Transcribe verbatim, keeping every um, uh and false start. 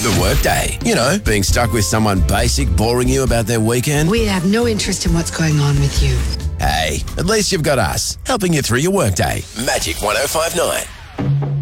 The workday. You know, being stuck with someone basic boring you about their weekend. We have no interest in what's going on with you. Hey, at least you've got us, helping you through your workday. Magic one oh five nine.